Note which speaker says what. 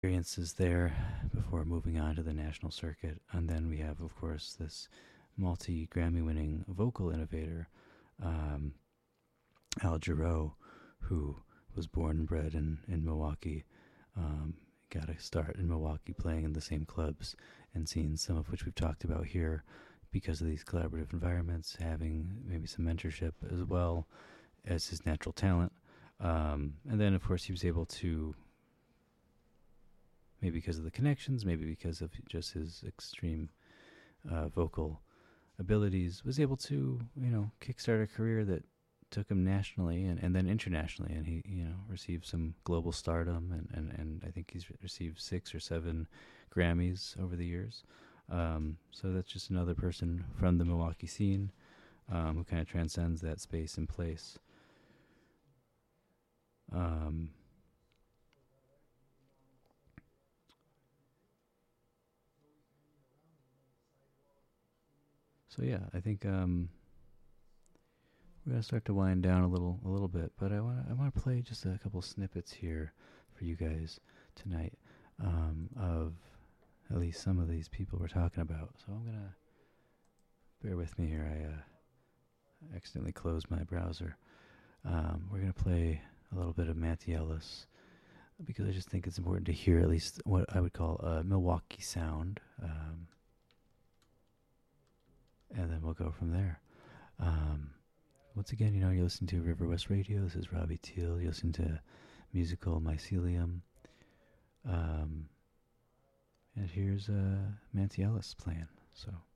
Speaker 1: experiences there before moving on to the national circuit. And then we have, of course, this multi Grammy winning vocal innovator, um, Al Jarreau, who was born and bred in Milwaukee. Um, got a start in Milwaukee playing in the same clubs and scenes, some of which we've talked about here because of these collaborative environments, having maybe some mentorship as well as his natural talent. And then, of course, he was able to, maybe because of the connections, maybe because of just his extreme vocal abilities, was able to, kickstart a career that took him nationally and then internationally. And he, received some global stardom. And I think he's received 6 or 7 Grammys over the years. So that's just another person from the Milwaukee scene who kind of transcends that space and place. So yeah, I think we're gonna start to wind down a little bit, but I want to play just a couple snippets here for you guys tonight of at least some of these people we're talking about. So I'm gonna bear with me here. I accidentally closed my browser. We're gonna play a little bit of Matty Ellis because I just think it's important to hear at least what I would call a Milwaukee sound, and then we'll go from there. Um, Once again, you're listening to River West Radio. This is Robbie Teal. You listen to Musical Mycelium. And here's Manti Ellis playing. So